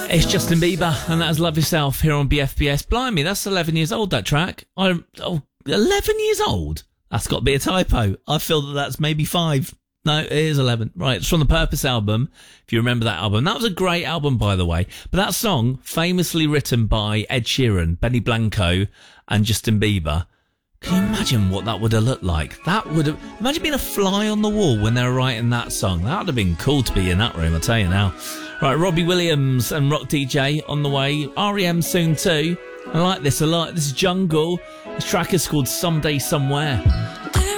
It's Justin Bieber, and that's Love Yourself here on BFBS. Blimey, that's 11 years old, that track. 11 years old? That's got to be a typo. I feel that that's maybe 5. No, it is 11. Right, it's from the Purpose album, if you remember that album. That was a great album, by the way. But that song, famously written by Ed Sheeran, Benny Blanco, and Justin Bieber, can you imagine what that would have looked like? Imagine being a fly on the wall when they were writing that song. That would have been cool to be in that room, I tell you now. Right, Robbie Williams and Rock DJ on the way. R.E.M. soon too. I like this a lot. This is Jungle. This track is called Someday Somewhere.